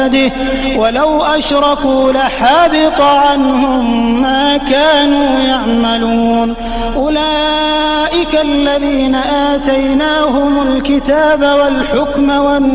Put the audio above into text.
ولو أشركوا لحبط عنهم ما كانوا يعملون أولئك الذين آتيناهم الكتاب والحكم